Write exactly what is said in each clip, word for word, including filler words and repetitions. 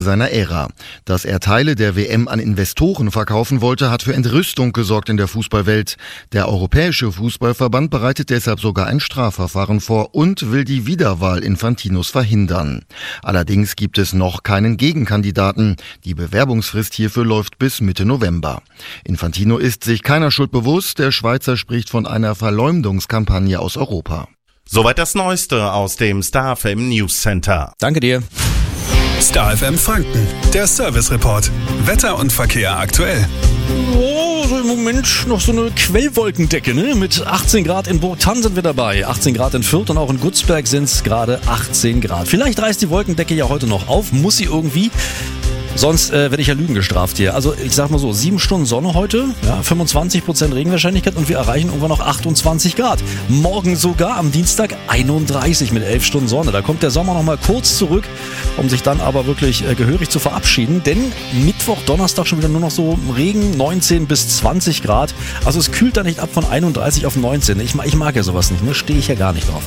seiner Ära. Dass er Teile der W M an Investoren verkaufen wollte, hat für Entrüstung gesorgt in der Fußballwelt. Der Europäische Fußballverband bereitet deshalb sogar ein Strafverfahren vor und will die Wiederwahl Infantinos verhindern. Allerdings gibt es noch keinen Gegenkandidaten. Die Bewerbungsfrist hierfür läuft bis Mitte November. Infantino ist sich keiner Schuld bewusst. Der Schweizer spricht von einer Verleumdungskampagne aus Europa. Soweit das Neueste aus dem Star F M News Center. Danke dir. Star F M Franken, der Service Report. Wetter und Verkehr aktuell. Oh, so im Moment noch so eine Quellwolkendecke, ne? Mit achtzehn Grad in Burgthann sind wir dabei, achtzehn Grad in Fürth und auch in Gutzberg sind es gerade achtzehn Grad. Vielleicht reißt die Wolkendecke ja heute noch auf, muss sie irgendwie. Sonst äh, werde ich ja Lügen gestraft hier. Also ich sag mal so, sieben Stunden Sonne heute, ja, fünfundzwanzig Prozent Regenwahrscheinlichkeit und wir erreichen irgendwann noch achtundzwanzig Grad. Morgen sogar am Dienstag einunddreißig mit elf Stunden Sonne. Da kommt der Sommer noch mal kurz zurück, um sich dann aber wirklich äh, gehörig zu verabschieden. Denn Mittwoch, Donnerstag schon wieder nur noch so Regen, neunzehn bis zwanzig Grad. Also es kühlt da nicht ab von einunddreißig auf neunzehn. Ich, ich mag ja sowas nicht, ne? Stehe ich ja gar nicht drauf.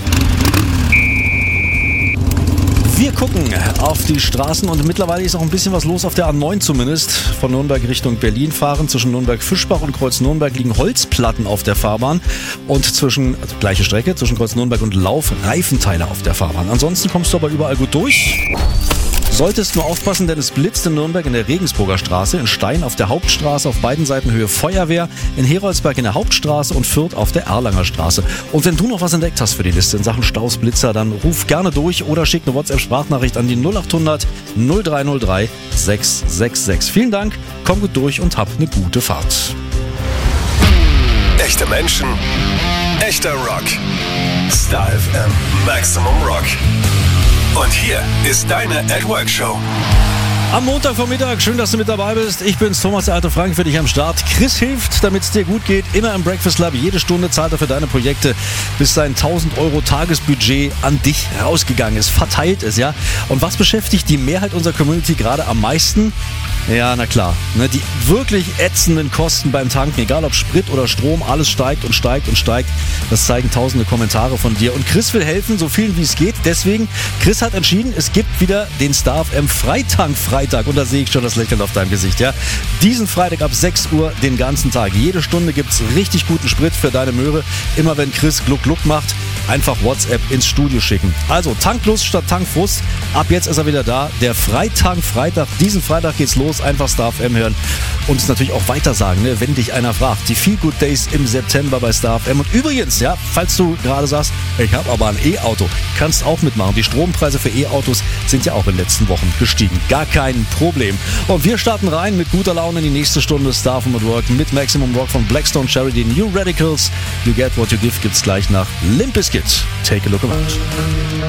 Wir gucken auf die Straßen und mittlerweile ist auch ein bisschen was los auf der A neun zumindest. Von Nürnberg Richtung Berlin fahren. Zwischen Nürnberg-Fischbach und Kreuz-Nürnberg liegen Holzplatten auf der Fahrbahn. Und zwischen, also gleiche Strecke, zwischen Kreuz-Nürnberg und Lauf Reifenteile auf der Fahrbahn. Ansonsten kommst du aber überall gut durch. Solltest nur aufpassen, denn es blitzt in Nürnberg in der Regensburger Straße, in Stein auf der Hauptstraße, auf beiden Seiten Höhe Feuerwehr, in Heroldsberg in der Hauptstraße und Fürth auf der Erlanger Straße. Und wenn du noch was entdeckt hast für die Liste in Sachen Staus, Blitzer, dann ruf gerne durch oder schick eine WhatsApp-Sprachnachricht an die null acht hundert null drei null drei sechs sechs sechs. Vielen Dank, komm gut durch und hab eine gute Fahrt. Echte Menschen, echter Rock. Star F M Maximum Rock. Und hier ist deine At Work Show. Am Montagvormittag, schön, dass du mit dabei bist. Ich bin's, Thomas, der alte Frank, für dich am Start. Chris hilft, damit es dir gut geht, immer im Breakfast Lab. Jede Stunde zahlt er für deine Projekte, bis sein tausend Euro Tagesbudget an dich rausgegangen ist. Verteilt es, ja. Und was beschäftigt die Mehrheit unserer Community gerade am meisten? Ja, na klar. Ne, die wirklich ätzenden Kosten beim Tanken, egal ob Sprit oder Strom, alles steigt und steigt und steigt. Das zeigen tausende Kommentare von dir. Und Chris will helfen, so vielen wie es geht. Deswegen, Chris hat entschieden, es gibt wieder den Star F M Freitank-Freitag. Und da sehe ich schon das Lächeln auf deinem Gesicht, ja. Diesen Freitag ab sechs Uhr den ganzen Tag. Jede Stunde gibt's richtig guten Sprit für deine Möhre. Immer wenn Chris Gluck Gluck macht, einfach WhatsApp ins Studio schicken. Also Tanklust statt Tankfrust. Ab jetzt ist er wieder da. Der Freitank-Freitag. Diesen Freitag geht's los. Einfach Star F M hören und es natürlich auch weiter sagen, ne, wenn dich einer fragt. Die Feel Good Days im September bei Star F M. Und übrigens, ja, falls du gerade sagst, ich habe aber ein E-Auto, kannst auch mitmachen. Die Strompreise für E-Autos sind ja auch in den letzten Wochen gestiegen. Gar kein Problem. Und wir starten rein mit guter Laune in die nächste Stunde Star F M at Work mit Maximum Rock von Blackstone Charity, New Radicals. You Get What You Give gibt's gleich nach Limp Bizkit. Take a look around.